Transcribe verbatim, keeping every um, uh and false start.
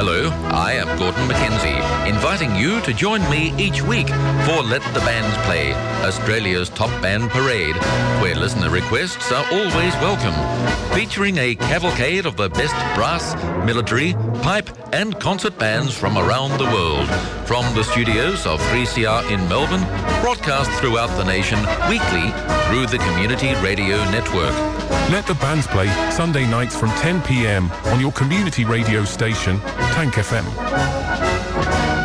Hello, I am Gordon Mackenzie, inviting you to join me each week for Let the Bands Play, Australia's top band parade, where listener requests are always welcome, featuring a cavalcade of the best brass, military, pipe and concert bands from around the world, from the studios of three C R in Melbourne, broadcast throughout the nation weekly through the Community Radio Network. Let the Bands Play, Sunday nights from ten p m on your community radio station, Tank F M.